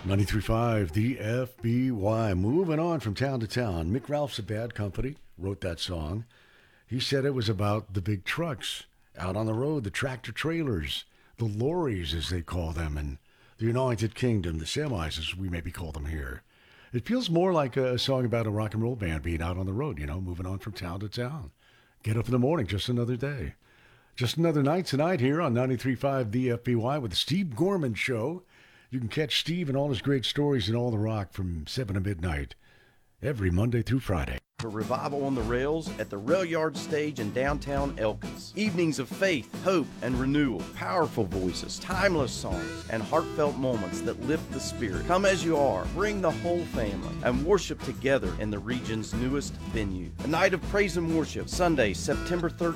93.5, the FBY. Moving on from town to town. Mick Ralph's a Bad Company wrote that song. He said it was about the big trucks out on the road, the tractor trailers, the lorries, as they call them, and the United Kingdom, the semis, as we maybe call them here. It feels more like a song about a rock and roll band being out on the road, moving on from town to town. Get up in the morning, just another day. Just another night tonight here on 93.5 The FBY with the Steve Gorman Show. You can catch Steve and all his great stories and all the rock from 7 to midnight every Monday through Friday. For Revival on the Rails at the Rail Yard Stage in downtown Elkins. Evenings of faith, hope, and renewal. Powerful voices, timeless songs, and heartfelt moments that lift the spirit. Come as you are, bring the whole family, and worship together in the region's newest venue. A night of praise and worship, Sunday, September 13th.